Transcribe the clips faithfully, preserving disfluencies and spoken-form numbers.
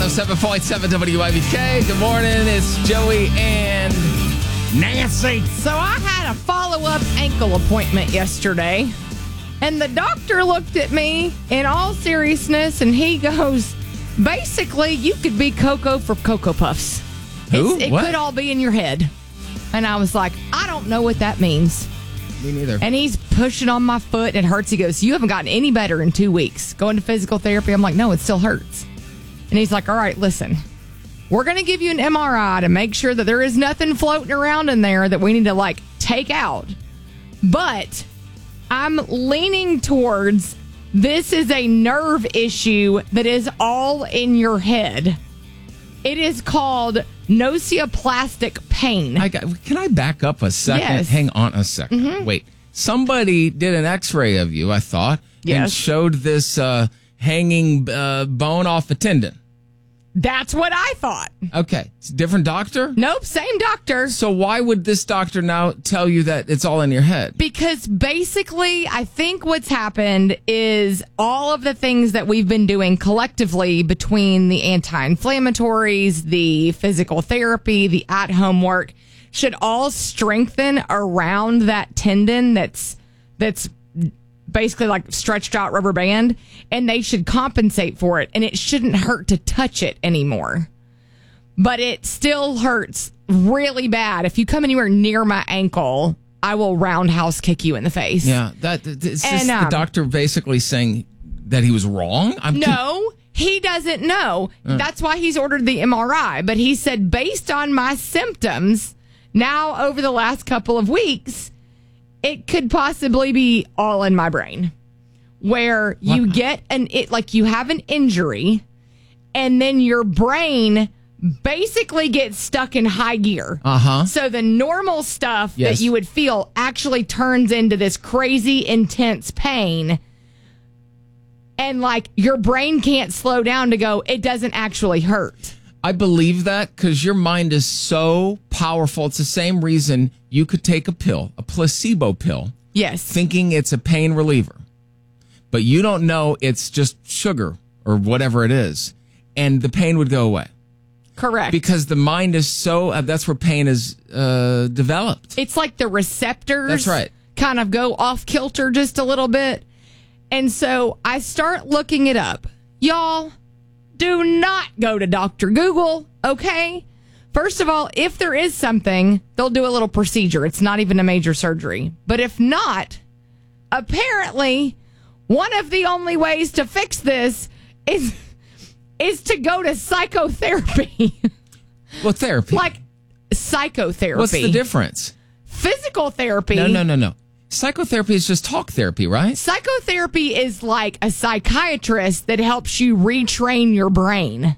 oh seven point seven W I B K. Good morning. It's Joey and Nancy. So I had a follow-up ankle appointment yesterday, and the doctor looked at me in all seriousness, and he goes, basically, you could be Coco for Cocoa Puffs. Who? It's, it What? could all be in your head. And I was like, I don't know what that means. Me neither. And he's pushing on my foot, and it hurts. He goes, you haven't gotten any better in two weeks. Going to physical therapy. I'm like, no, it still hurts. And he's like, all right, listen, we're going to give you an M R I to make sure that there is nothing floating around in there that we need to, like, take out. But I'm leaning towards this is a nerve issue that is all in your head. It is called nociceptive pain. I got, can I back up a second? Yes. Hang on a second. Mm-hmm. Wait. Somebody did an x-ray of you, I thought, and Yes. showed this uh, hanging uh, bone off a tendon. That's what I thought. Okay. It's a different doctor? Nope, same doctor. So why would this doctor now tell you that it's all in your head? Because basically, I think what's happened is all of the things that we've been doing collectively between the anti-inflammatories, the physical therapy, the at-home work should all strengthen around that tendon that's that's basically like stretched out rubber band, and they should compensate for it, and it shouldn't hurt to touch it anymore. But it still hurts really bad. If you come anywhere near my ankle, I will roundhouse kick you in the face. Yeah, that it's just And, the um, doctor basically saying that he was wrong. I'm No, he doesn't know. That's why he's ordered the M R I. But he said, based on my symptoms now over the last couple of weeks, it could possibly be all in my brain, where you What? get an it like you have an injury, and then your brain basically gets stuck in high gear. Uh huh. So the normal stuff Yes. that you would feel actually turns into this crazy intense pain. And like your brain can't slow down to go, it doesn't actually hurt. I believe that because your mind is so powerful. It's the same reason you could take a pill, a placebo pill, Yes. thinking it's a pain reliever, but you don't know it's just sugar or whatever it is, and the pain would go away Correct. because the mind is so. Uh, that's where pain is uh, developed. It's like the receptors That's right. kind of go off kilter just a little bit. And so I start looking it up. Y'all, do not go to Doctor Google, okay? First of all, if there is something, they'll do a little procedure. It's not even a major surgery. But if not, apparently, one of the only ways to fix this is is to go to psychotherapy. Well, therapy. Like psychotherapy. What's the difference? Physical therapy. No, no, no, no. Psychotherapy is just talk therapy, right? Psychotherapy is like a psychiatrist that helps you retrain your brain.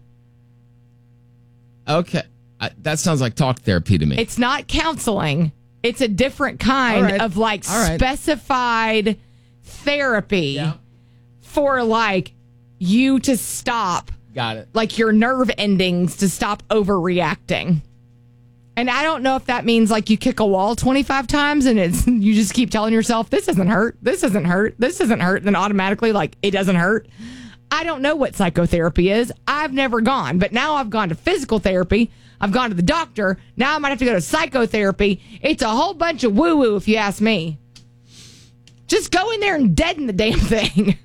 Okay. I, that sounds like talk therapy to me. It's not counseling. It's a different kind All right. of like All right. specified therapy Yeah. for like you to stop, Got it. like your nerve endings to stop overreacting. And I don't know if that means like you kick a wall twenty-five times and it's you just keep telling yourself, this doesn't hurt, this doesn't hurt, this doesn't hurt, and then automatically like it doesn't hurt. I don't know what psychotherapy is. I've never gone, but now I've gone to physical therapy. I've gone to the doctor. Now I might have to go to psychotherapy. It's a whole bunch of woo-woo if you ask me. Just go in there and deaden the damn thing.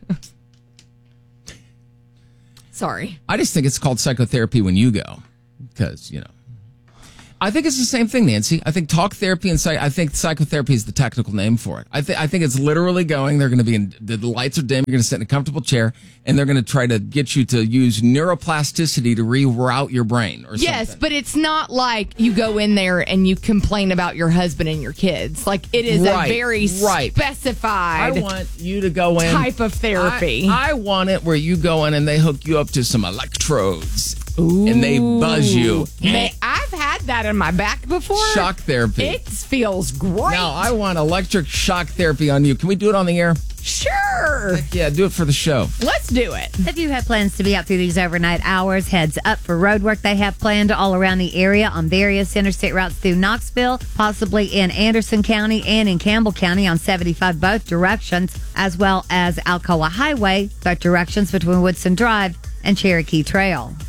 Sorry. I just think it's called psychotherapy when you go because, you know. I think it's the same thing, Nancy. I think talk therapy and psych- I think psychotherapy is the technical name for it. I think I think it's literally going. They're going to be in the lights are dim. You're going to sit in a comfortable chair, and they're going to try to get you to use neuroplasticity to reroute your brain. Or Yes, something. but it's not like you go in there and you complain about your husband and your kids. Like it is Right, a very right. specified I want you to go in type of therapy. I, I want it where you go in and they hook you up to some electrodes, and they buzz you. Man, I've had that in my back before. Shock therapy. It feels great. Now I want electric shock therapy on you. Can we do it on the air? Sure. Yeah, do it for the show. Let's do it. If you have plans to be out through these overnight hours, heads up for road work they have planned all around the area on various interstate routes through Knoxville, possibly in Anderson County and in Campbell County on seventy-five both directions, as well as Alcoa Highway, both directions between Woodson Drive and Cherokee Trail.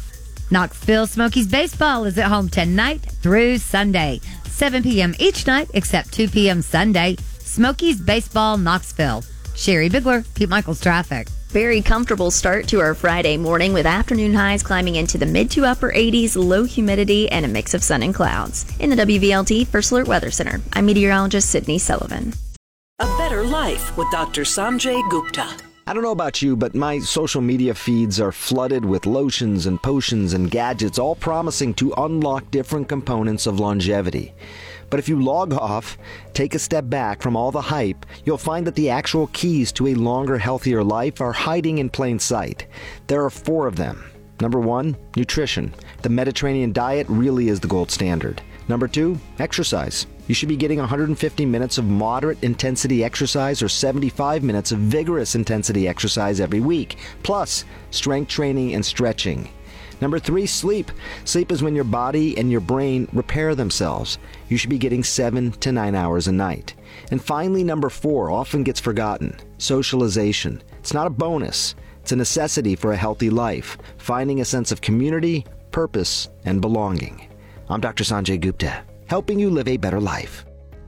Knoxville Smokies Baseball is at home tonight through Sunday. seven p.m. each night except two p.m. Sunday. Smokies Baseball, Knoxville. Sherry Bigler, Pete Michaels Traffic. Very comfortable start to our Friday morning with afternoon highs climbing into the mid to upper eighties, low humidity, and a mix of sun and clouds. In the W V L T First Alert Weather Center, I'm meteorologist Sydney Sullivan. A better life with Doctor Sanjay Gupta. I don't know about you, but my social media feeds are flooded with lotions and potions and gadgets, all promising to unlock different components of longevity. But if you log off, take a step back from all the hype, you'll find that the actual keys to a longer, healthier life are hiding in plain sight. There are four of them. Number one, nutrition. The Mediterranean diet really is the gold standard. Number two, exercise. You should be getting one hundred fifty minutes of moderate intensity exercise or seventy-five minutes of vigorous intensity exercise every week, plus strength training and stretching. Number three, sleep. Sleep is when your body and your brain repair themselves. You should be getting seven to nine hours a night. And finally, number four, often gets forgotten, socialization. It's not a bonus. It's a necessity for a healthy life, finding a sense of community, purpose, and belonging. I'm Doctor Sanjay Gupta, helping you live a better life.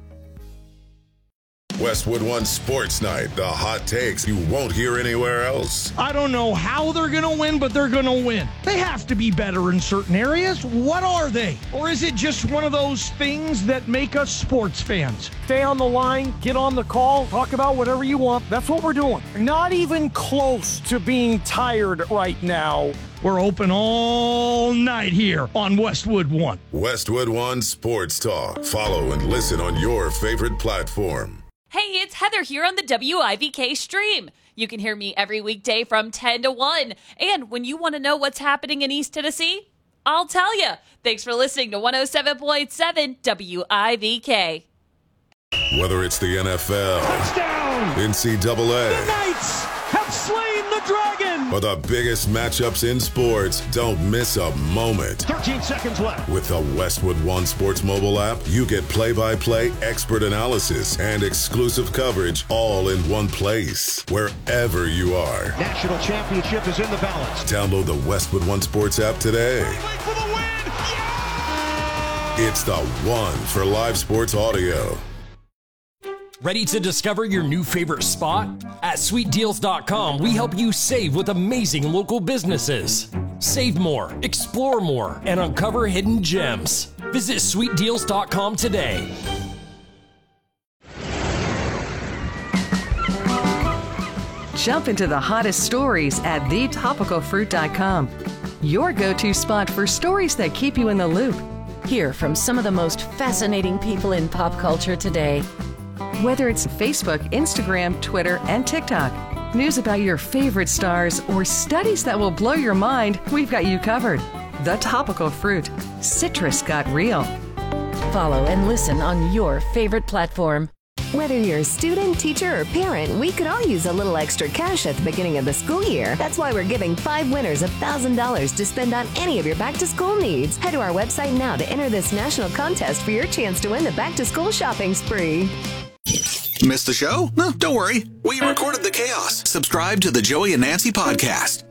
Westwood One Sports Night, the hot takes you won't hear anywhere else. I don't know how they're going to win, but they're going to win. They have to be better in certain areas. What are they? Or is it just one of those things that make us sports fans? Stay on the line, get on the call, talk about whatever you want. That's what we're doing. Not even close to being tired right now. We're open all night here on Westwood One. Westwood One Sports Talk. Follow and listen on your favorite platform. Hey, it's Heather here on the W I V K stream. You can hear me every weekday from ten to one. And when you want to know what's happening in East Tennessee, I'll tell you. Thanks for listening to one oh seven point seven W I V K. Whether it's the N F L, Touchdown! N C double A, The Knights have slain the dragon! or the biggest matchups in sports, don't miss a moment. thirteen seconds left. With the Westwood One Sports mobile app, you get play-by-play expert analysis and exclusive coverage all in one place, wherever you are. National championship is in the balance. Download the Westwood One Sports app today. For the win! Yeah! It's the one for live sports audio. Ready to discover your new favorite spot? At sweet deals dot com, we help you save with amazing local businesses. Save more, explore more, and uncover hidden gems. Visit sweet deals dot com today. Jump into the hottest stories at the topical fruit dot com. Your go-to spot for stories that keep you in the loop. Hear from some of the most fascinating people in pop culture today. Whether it's Facebook, Instagram, Twitter, and TikTok, news about your favorite stars, or studies that will blow your mind, we've got you covered. The Topical Fruit. Citrus got real. Follow and listen on your favorite platform. Whether you're a student, teacher, or parent, we could all use a little extra cash at the beginning of the school year. That's why we're giving five winners one thousand dollars to spend on any of your back-to-school needs. Head to our website now to enter this national contest for your chance to win the back-to-school shopping spree. Missed the show? No, don't worry. We recorded the chaos. Subscribe to the Joey and Nancy podcast.